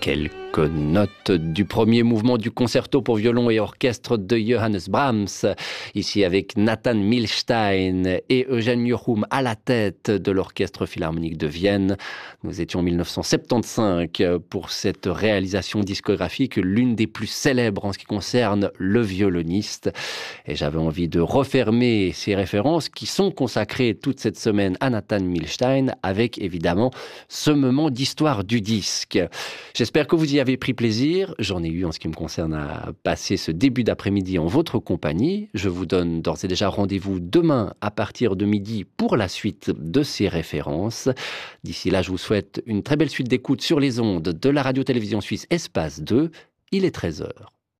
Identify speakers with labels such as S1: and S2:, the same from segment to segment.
S1: Quelques notes du premier mouvement du concerto pour violon et orchestre de Johannes Brahms, ici avec Nathan Milstein et Eugène Jochum à la tête de l'Orchestre Philharmonique de Vienne. Nous étions en 1975 pour cette réalisation discographique, l'une des plus célèbres en ce qui concerne le violoniste. Et j'avais envie de refermer ces références qui sont consacrées toute cette semaine à Nathan Milstein avec évidemment ce moment d'histoire du disque. J'espère que vous y avez pris plaisir. J'en ai eu en ce qui me concerne à passer ce début d'après-midi en votre compagnie. Je vous donne d'ores et déjà rendez-vous demain à partir de midi pour la suite de ces références. D'ici là, je vous souhaite une très belle suite d'écoute sur les ondes de la radio-télévision suisse Espace 2. Il est 13h.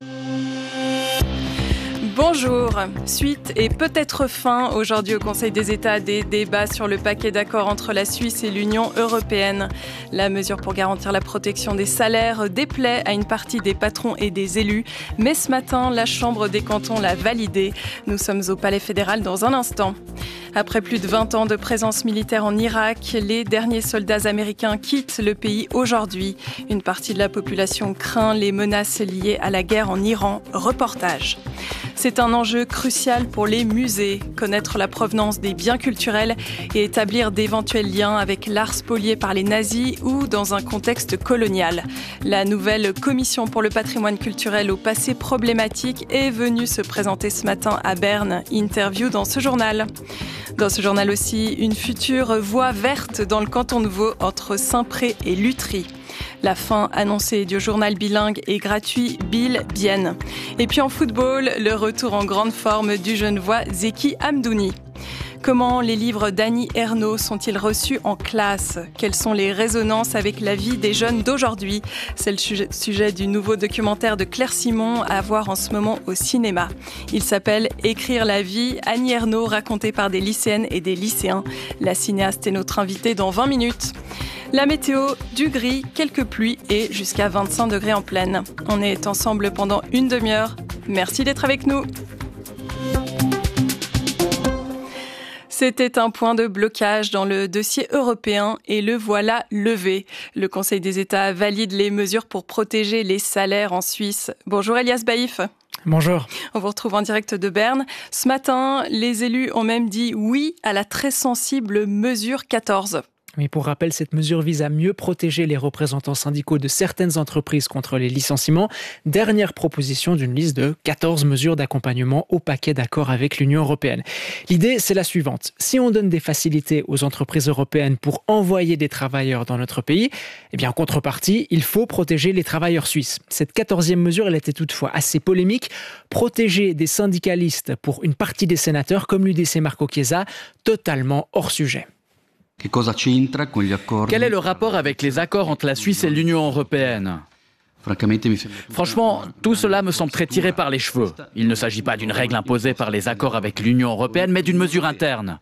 S2: Bonjour. Suite et peut-être fin aujourd'hui au Conseil des États des débats sur le paquet d'accords entre la Suisse et l'Union européenne. La mesure pour garantir la protection des salaires déplaît à une partie des patrons et des élus. Mais ce matin, la Chambre des cantons l'a validé. Nous sommes au Palais fédéral dans un instant. Après plus de 20 ans de présence militaire en Irak, les derniers soldats américains quittent le pays aujourd'hui. Une partie de la population craint les menaces liées à la guerre en Iran. Reportage. C'est un enjeu crucial pour les musées, connaître la provenance des biens culturels et établir d'éventuels liens avec l'art spolié par les nazis ou dans un contexte colonial. La nouvelle commission pour le patrimoine culturel au passé problématique est venue se présenter ce matin à Berne. Interview dans ce journal. Dans ce journal aussi, une future voie verte dans le canton de Vaud entre Saint-Pré et Lutry. La fin annoncée du journal bilingue et gratuit Bill Bienne. Et puis en football, le retour en grande forme du Genevois Zeki Hamdouni. Comment les livres d'Annie Ernaux sont-ils reçus en classe ? Quelles sont les résonances avec la vie des jeunes d'aujourd'hui ? C'est le sujet du nouveau documentaire de Claire Simon à voir en ce moment au cinéma. Il s'appelle « Écrire la vie », Annie Ernaux racontée par des lycéennes et des lycéens. La cinéaste est notre invitée dans 20 minutes. La météo, du gris, quelques pluies et jusqu'à 25 degrés en pleine. On est ensemble pendant une demi-heure. Merci d'être avec nous. C'était un point de blocage dans le dossier européen et le voilà levé. Le Conseil des États valide les mesures pour protéger les salaires en Suisse. Bonjour Elias Baïf.
S3: Bonjour.
S2: On vous retrouve en direct de Berne. Ce matin, les élus ont même dit oui à la très sensible mesure 14.
S3: Mais pour rappel, cette mesure vise à mieux protéger les représentants syndicaux de certaines entreprises contre les licenciements. Dernière proposition d'une liste de 14 mesures d'accompagnement au paquet d'accords avec l'Union européenne. L'idée, c'est la suivante. Si on donne des facilités aux entreprises européennes pour envoyer des travailleurs dans notre pays, eh bien en contrepartie, il faut protéger les travailleurs suisses. Cette 14e mesure, elle était toutefois assez polémique. Protéger des syndicalistes pour une partie des sénateurs, comme l'UDC Marco Chiesa, totalement hors sujet.
S4: Quel est le rapport avec les accords entre la Suisse et l'Union européenne ? Franchement, tout cela me semble très tiré par les cheveux. Il ne s'agit pas d'une règle imposée par les accords avec l'Union européenne, mais d'une mesure interne.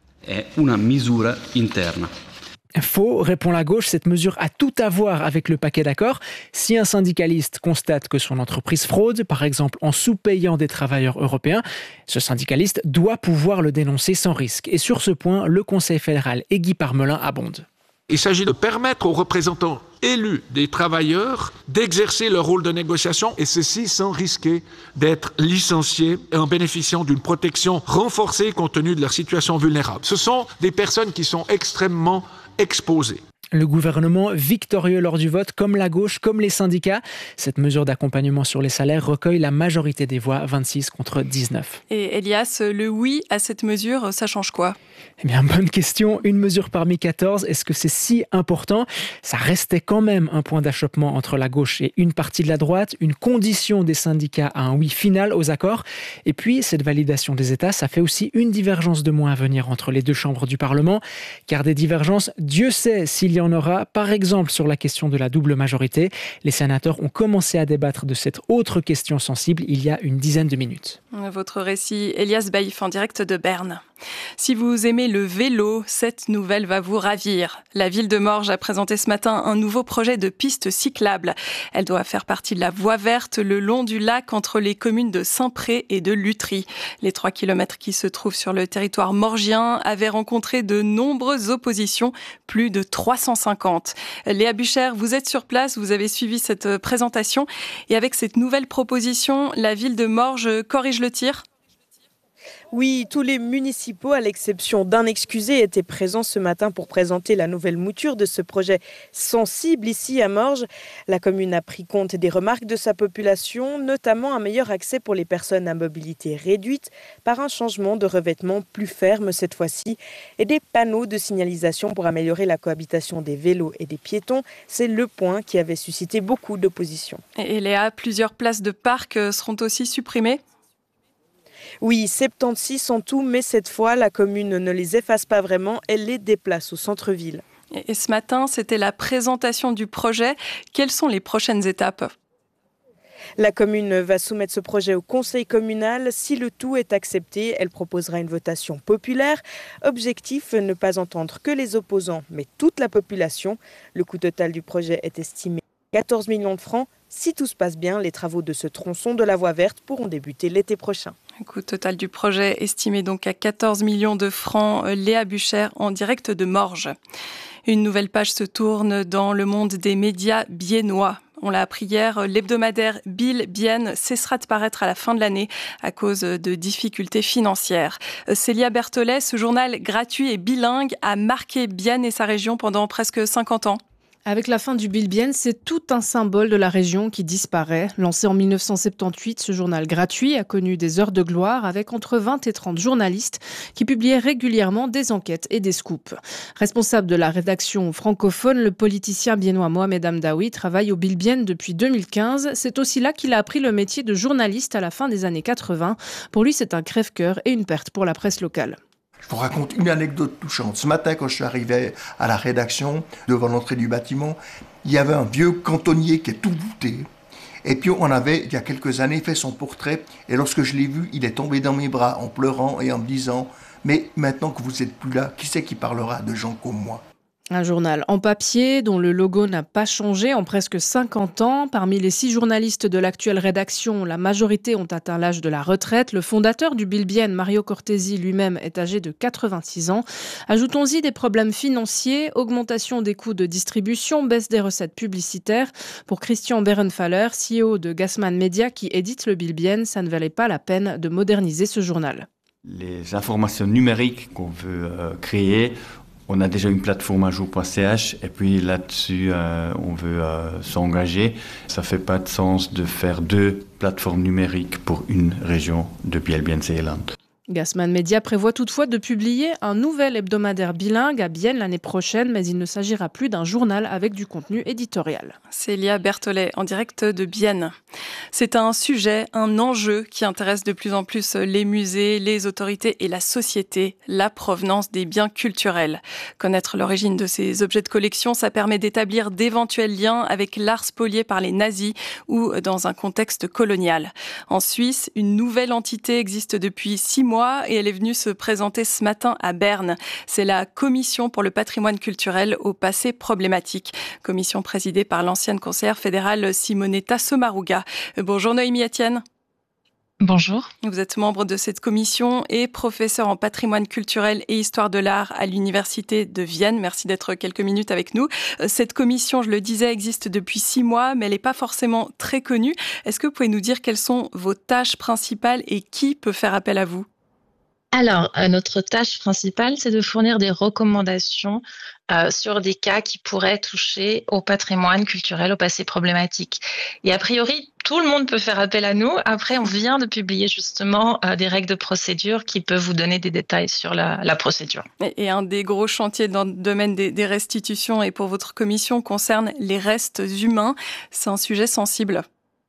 S3: Faux, répond la gauche, cette mesure a tout à voir avec le paquet d'accords. Si un syndicaliste constate que son entreprise fraude, par exemple en sous-payant des travailleurs européens, ce syndicaliste doit pouvoir le dénoncer sans risque. Et sur ce point, le Conseil fédéral et Guy Parmelin abondent.
S5: Il s'agit de permettre aux représentants élus des travailleurs d'exercer leur rôle de négociation et ceci sans risquer d'être licenciés et en bénéficiant d'une protection renforcée compte tenu de leur situation vulnérable. Ce sont des personnes qui sont extrêmement exposées.
S3: Le gouvernement victorieux lors du vote, comme la gauche, comme les syndicats. Cette mesure d'accompagnement sur les salaires recueille la majorité des voix, 26 contre 19.
S2: Et Elias, le oui à cette mesure, ça change quoi ?
S3: Eh bien, bonne question. Une mesure parmi 14, est-ce que c'est si important ? Ça restait quand même un point d'achoppement entre la gauche et une partie de la droite, une condition des syndicats à un oui final aux accords. Et puis, cette validation des États, ça fait aussi une divergence de moins à venir entre les deux chambres du Parlement. Car des divergences, Dieu sait s'il y en aura. Par exemple, sur la question de la double majorité, les sénateurs ont commencé à débattre de cette autre question sensible il y a une dizaine de minutes.
S2: Votre récit, Elias Baïf, en direct de Berne. Si vous aimez le vélo, cette nouvelle va vous ravir. La ville de Morges a présenté ce matin un nouveau projet de piste cyclable. Elle doit faire partie de la voie verte le long du lac entre les communes de Saint-Pré et de Lutry. Les 3 kilomètres qui se trouvent sur le territoire morgien avaient rencontré de nombreuses oppositions. Plus de 300 350. Léa Bucher, vous êtes sur place, vous avez suivi cette présentation et avec cette nouvelle proposition, la ville de Morges corrige le tir ?
S6: Oui, tous les municipaux, à l'exception d'un excusé, étaient présents ce matin pour présenter la nouvelle mouture de ce projet sensible ici à Morges. La commune a pris compte des remarques de sa population, notamment un meilleur accès pour les personnes à mobilité réduite par un changement de revêtement plus ferme cette fois-ci et des panneaux de signalisation pour améliorer la cohabitation des vélos et des piétons. C'est le point qui avait suscité beaucoup d'opposition.
S2: Et Léa, plusieurs places de parc seront aussi supprimées ?
S6: Oui, 76 en tout, mais cette fois, la commune ne les efface pas vraiment, elle les déplace au centre-ville.
S2: Et ce matin, c'était la présentation du projet. Quelles sont les prochaines étapes ?
S6: La commune va soumettre ce projet au conseil communal. Si le tout est accepté, elle proposera une votation populaire. Objectif, ne pas entendre que les opposants, mais toute la population. Le coût total du projet est estimé à 14 millions de francs. Si tout se passe bien, les travaux de ce tronçon de la voie verte pourront débuter l'été prochain.
S2: Le coût total du projet estimé donc à 14 millions de francs. Léa Bucher en direct de Morges. Une nouvelle page se tourne dans le monde des médias biennois. On l'a appris hier, l'hebdomadaire Biel Bienne cessera de paraître à la fin de l'année à cause de difficultés financières. Célia Berthollet, ce journal gratuit et bilingue a marqué Bienne et sa région pendant presque 50 ans.
S7: Avec la fin du Biel Bienne, c'est tout un symbole de la région qui disparaît. Lancé en 1978, ce journal gratuit a connu des heures de gloire avec entre 20 et 30 journalistes qui publiaient régulièrement des enquêtes et des scoops. Responsable de la rédaction francophone, le politicien biennois Mohamed Hamdaoui travaille au Biel Bienne depuis 2015. C'est aussi là qu'il a appris le métier de journaliste à la fin des années 80. Pour lui, c'est un crève-cœur et une perte pour la presse locale.
S8: Je vous raconte une anecdote touchante. Ce matin, quand je suis arrivé à la rédaction, devant l'entrée du bâtiment, il y avait un vieux cantonnier qui est tout voûté. Et puis on avait, il y a quelques années, fait son portrait. Et lorsque je l'ai vu, il est tombé dans mes bras en pleurant et en me disant « Mais maintenant que vous n'êtes plus là, qui c'est qui parlera de gens comme moi ?»
S7: Un journal en papier dont le logo n'a pas changé en presque 50 ans. Parmi les 6 journalistes de l'actuelle rédaction, la majorité ont atteint l'âge de la retraite. Le fondateur du Biel Bienne, Mario Cortesi, lui-même est âgé de 86 ans. Ajoutons-y des problèmes financiers, augmentation des coûts de distribution, baisse des recettes publicitaires. Pour Christian Berenfaller, CEO de Gassman Media qui édite le Biel Bienne, ça ne valait pas la peine de moderniser ce journal.
S9: Les informations numériques qu'on veut créer, on a déjà une plateforme ajout.ch et puis là-dessus, on veut s'engager. Ça ne fait pas de sens de faire 2 plateformes numériques pour une région de Biel Bienne-Zeeland.
S7: Gassman Media prévoit toutefois de publier un nouvel hebdomadaire bilingue à Bienne l'année prochaine, mais il ne s'agira plus d'un journal avec du contenu éditorial.
S2: Célia Berthollet en direct de Bienne. C'est un sujet, un enjeu qui intéresse de plus en plus les musées, les autorités et la société, la provenance des biens culturels. Connaître l'origine de ces objets de collection, ça permet d'établir d'éventuels liens avec l'art spolié par les nazis ou dans un contexte colonial. En Suisse, une nouvelle entité existe depuis 6 mois et elle est venue se présenter ce matin à Berne. C'est la Commission pour le patrimoine culturel au passé problématique. Commission présidée par l'ancienne conseillère fédérale Simonetta Sommaruga. Bonjour Noémie Etienne.
S10: Bonjour.
S2: Vous êtes membre de cette commission et professeur en patrimoine culturel et histoire de l'art à l'Université de Vienne. Merci d'être quelques minutes avec nous. Cette commission, je le disais, existe depuis 6 mois, mais elle n'est pas forcément très connue. Est-ce que vous pouvez nous dire quelles sont vos tâches principales et qui peut faire appel à vous ?
S10: Alors, notre tâche principale, c'est de fournir des recommandations sur des cas qui pourraient toucher au patrimoine culturel, au passé problématique. Et a priori, tout le monde peut faire appel à nous. Après, on vient de publier justement des règles de procédure qui peuvent vous donner des détails sur la procédure.
S2: Et un des gros chantiers dans le domaine des restitutions et pour votre commission concerne les restes humains. C'est un sujet sensible.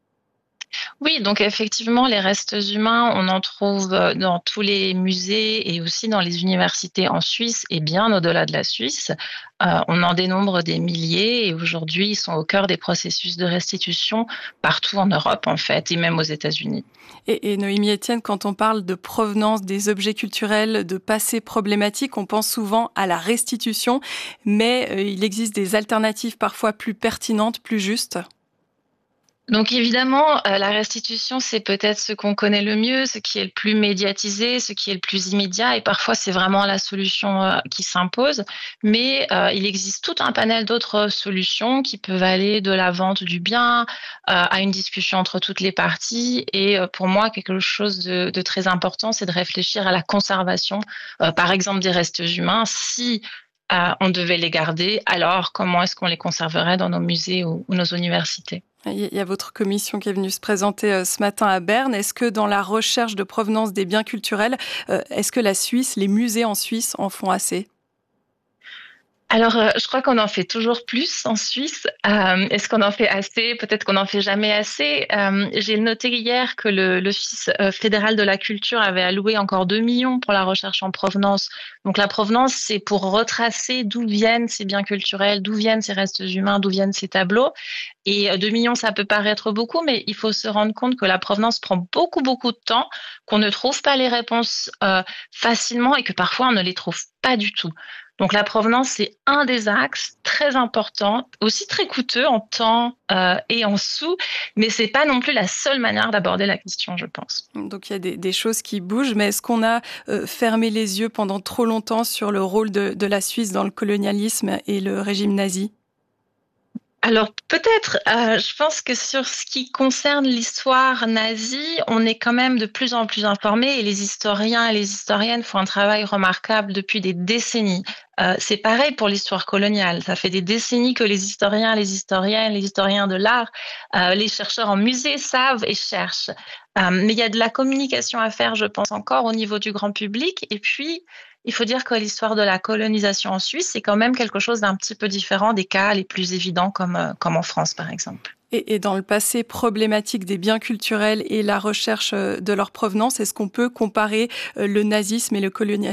S10: Oui, donc effectivement, les restes humains, on en trouve dans tous les musées et aussi dans les universités en Suisse et bien au-delà de la Suisse. On en dénombre des milliers et aujourd'hui, ils sont au cœur des processus de restitution partout en Europe en fait et même aux États-Unis.
S2: Et Noémie Etienne, quand on parle de provenance des objets culturels, de passé problématique, on pense souvent à la restitution, mais il existe des alternatives parfois plus pertinentes, plus justes.
S10: Donc évidemment, la restitution, c'est peut-être ce qu'on connaît le mieux, ce qui est le plus médiatisé, ce qui est le plus immédiat, et parfois c'est vraiment la solution qui s'impose. Mais il existe tout un panel d'autres solutions qui peuvent aller de la vente du bien à une discussion entre toutes les parties. Et pour moi, quelque chose de très important, c'est de réfléchir à la conservation, par exemple des restes humains. Si on devait les garder, alors comment est-ce qu'on les conserverait dans nos musées ou nos universités ?
S2: Il y a votre commission qui est venue se présenter ce matin à Berne. Est-ce que dans la recherche de provenance des biens culturels, est-ce que la Suisse, les musées en Suisse en font assez ?
S10: Alors, je crois qu'on en fait toujours plus en Suisse. Est-ce qu'on en fait assez ? Peut-être qu'on n'en fait jamais assez. J'ai noté hier que l'Office fédéral de la culture avait alloué encore 2 millions pour la recherche en provenance. Donc, la provenance, c'est pour retracer d'où viennent ces biens culturels, d'où viennent ces restes humains, d'où viennent ces tableaux. Et 2 millions, ça peut paraître beaucoup, mais il faut se rendre compte que la provenance prend beaucoup, beaucoup de temps, qu'on ne trouve pas les réponses facilement et que parfois on ne les trouve pas du tout. Donc la provenance, c'est un des axes très importants, aussi très coûteux en temps et en sous, mais c'est pas non plus la seule manière d'aborder la question, je pense.
S2: Donc il y a des choses qui bougent, mais est-ce qu'on a fermé les yeux pendant trop longtemps sur le rôle de la Suisse dans le colonialisme et le régime nazi ?
S10: Alors peut-être, je pense que sur ce qui concerne l'histoire nazie, on est quand même de plus en plus informés et les historiens et les historiennes font un travail remarquable depuis des décennies. C'est pareil pour l'histoire coloniale. Ça fait des décennies que les historiens, les historiennes, les historiens de l'art, les chercheurs en musée savent et cherchent. Mais il y a de la communication à faire, je pense, encore au niveau du grand public. Et puis, il faut dire que l'histoire de la colonisation en Suisse, c'est quand même quelque chose d'un petit peu différent des cas les plus évidents comme en France, par exemple.
S2: Et dans le passé problématique des biens culturels et la recherche de leur provenance, est-ce qu'on peut comparer le nazisme et le colonialisme ?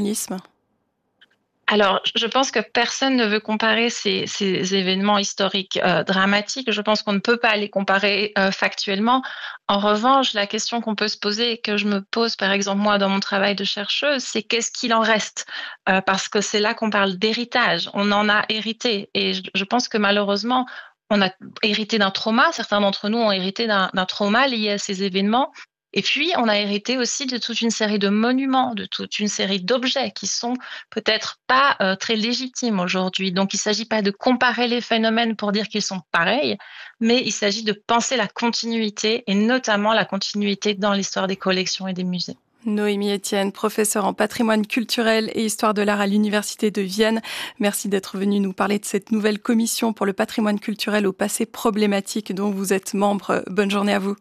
S10: Alors, je pense que personne ne veut comparer ces événements historiques dramatiques. Je pense qu'on ne peut pas les comparer factuellement. En revanche, la question qu'on peut se poser et que je me pose, par exemple, moi, dans mon travail de chercheuse, c'est qu'est-ce qu'il en reste ? Parce que c'est là qu'on parle d'héritage. On en a hérité. Et je pense que malheureusement, on a hérité d'un trauma. Certains d'entre nous ont hérité d'un trauma lié à ces événements. Et puis, on a hérité aussi de toute une série de monuments, de toute une série d'objets qui sont peut-être pas très légitimes aujourd'hui. Donc, il ne s'agit pas de comparer les phénomènes pour dire qu'ils sont pareils, mais il s'agit de penser la continuité, et notamment la continuité dans l'histoire des collections et des musées.
S2: Noémie Etienne, professeure en patrimoine culturel et histoire de l'art à l'Université de Vienne. Merci d'être venue nous parler de cette nouvelle commission pour le patrimoine culturel au passé problématique dont vous êtes membre. Bonne journée à vous.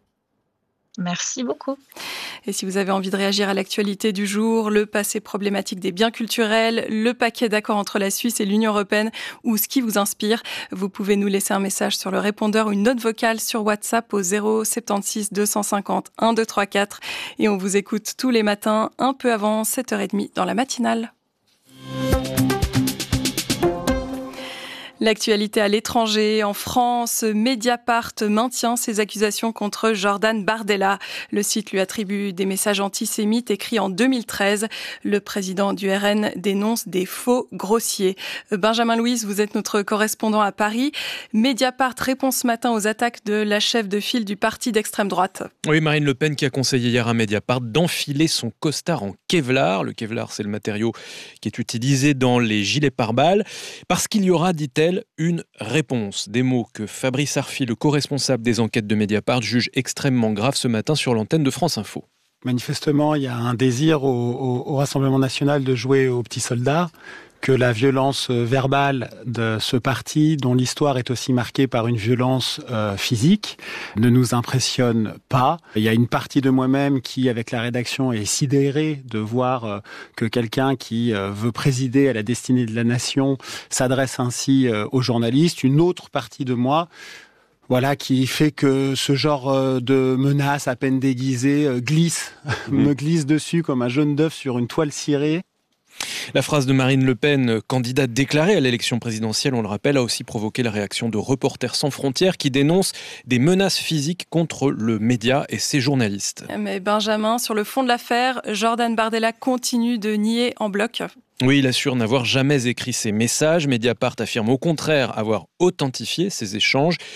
S10: Merci beaucoup.
S2: Et si vous avez envie de réagir à l'actualité du jour, le passé problématique des biens culturels, le paquet d'accords entre la Suisse et l'Union européenne ou ce qui vous inspire, vous pouvez nous laisser un message sur le répondeur ou une note vocale sur WhatsApp au 076 250 1234 et on vous écoute tous les matins un peu avant 7h30 dans la matinale. L'actualité à l'étranger, en France, Mediapart maintient ses accusations contre Jordan Bardella. Le site lui attribue des messages antisémites écrits en 2013. Le président du RN dénonce des faux grossiers. Benjamin Louise, vous êtes notre correspondant à Paris. Mediapart répond ce matin aux attaques de la chef de file du parti d'extrême droite.
S11: Oui, Marine Le Pen qui a conseillé hier à Mediapart d'enfiler son costard en Kevlar. Le Kevlar, c'est le matériau qui est utilisé dans les gilets pare-balles. Parce qu'il y aura, dit-elle, une réponse. Des mots que Fabrice Arfi, le co-responsable des enquêtes de Mediapart, juge extrêmement graves ce matin sur l'antenne de France Info.
S12: Manifestement, il y a un désir au Rassemblement national de jouer aux petits soldats, que la violence verbale de ce parti, dont l'histoire est aussi marquée par une violence physique, ne nous impressionne pas. Il y a une partie de moi-même qui, avec la rédaction, est sidérée de voir que quelqu'un qui veut présider à la destinée de la nation s'adresse ainsi aux journalistes. Une autre partie de moi, voilà, qui fait que ce genre de menace à peine déguisée me glisse dessus comme un jaune d'œuf sur une toile cirée.
S11: La phrase de Marine Le Pen, candidate déclarée à l'élection présidentielle, on le rappelle, a aussi provoqué la réaction de Reporters sans frontières qui dénonce des menaces physiques contre le média et ses journalistes.
S2: Mais Benjamin, sur le fond de l'affaire, Jordan Bardella continue de nier en bloc.
S11: Oui, il assure n'avoir jamais écrit ces messages. Mediapart affirme au contraire avoir authentifié ces échanges.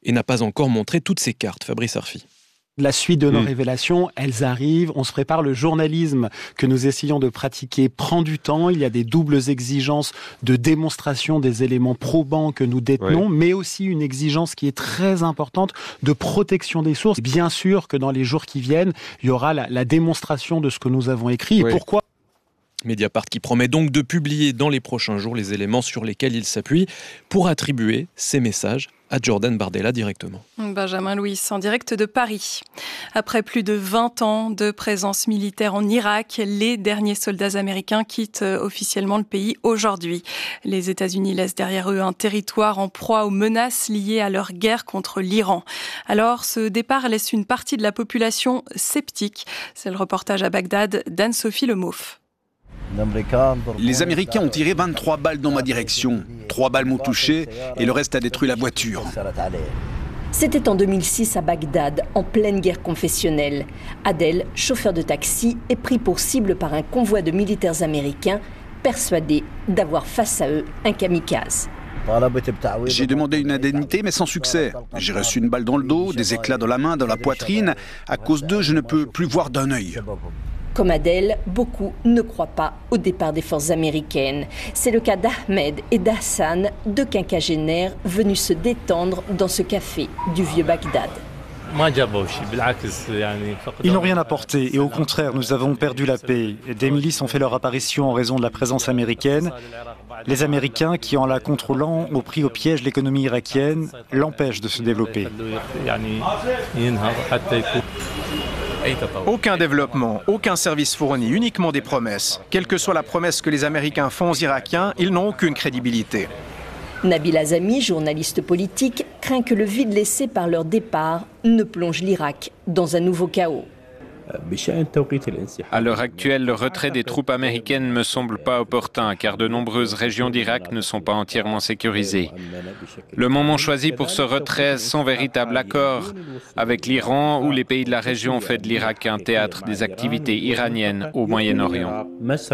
S11: et n'a pas encore montré toutes ses cartes. Fabrice Arfi.
S12: La suite de nos révélations, elles arrivent, on se prépare. Le journalisme que nous essayons de pratiquer prend du temps. Il y a des doubles exigences de démonstration des éléments probants que nous détenons, mais aussi une exigence qui est très importante de protection des sources. Bien sûr que dans les jours qui viennent, il y aura la démonstration de ce que nous avons écrit. Et pourquoi ?
S11: Mediapart qui promet donc de publier dans les prochains jours les éléments sur lesquels il s'appuie pour attribuer ces messages à Jordan Bardella directement.
S2: Benjamin Louis, en direct de Paris. Après plus de 20 ans de présence militaire en Irak, les derniers soldats américains quittent officiellement le pays aujourd'hui. Les États-Unis laissent derrière eux un territoire en proie aux menaces liées à leur guerre contre l'Iran. Alors, ce départ laisse une partie de la population sceptique. C'est le reportage à Bagdad d'Anne-Sophie Lemoff.
S13: Les Américains ont tiré 23 balles dans ma direction. 3 balles m'ont touché et le reste a détruit la voiture.
S14: C'était en 2006 à Bagdad, en pleine guerre confessionnelle. Adel, chauffeur de taxi, est pris pour cible par un convoi de militaires américains, persuadés d'avoir face à eux un kamikaze.
S13: J'ai demandé une indemnité, mais sans succès. J'ai reçu une balle dans le dos, des éclats dans la main, dans la poitrine. À cause d'eux, je ne peux plus voir d'un œil.
S14: Comme Adel, beaucoup ne croient pas au départ des forces américaines. C'est le cas d'Ahmed et d'Hassan, deux quinquagénaires venus se détendre dans ce café du vieux Bagdad.
S15: Ils n'ont rien apporté et au contraire, nous avons perdu la paix. Des milices ont fait leur apparition en raison de la présence américaine. Les Américains, qui en la contrôlant, ont pris au piège l'économie irakienne, l'empêchent de se développer.
S16: Aucun développement, aucun service fourni, uniquement des promesses. Quelle que soit la promesse que les Américains font aux Irakiens, ils n'ont aucune crédibilité.
S14: Nabil Azami, journaliste politique, craint que le vide laissé par leur départ ne plonge l'Irak dans un nouveau chaos.
S17: À l'heure actuelle, le retrait des troupes américaines ne me semble pas opportun car de nombreuses régions d'Irak ne sont pas entièrement sécurisées. Le moment choisi pour ce retrait sans véritable accord avec l'Iran ou les pays de la région fait de l'Irak un théâtre des activités iraniennes au Moyen-Orient.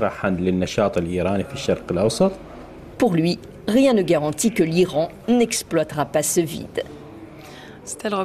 S14: Pour lui, rien ne garantit que l'Iran n'exploitera pas ce vide.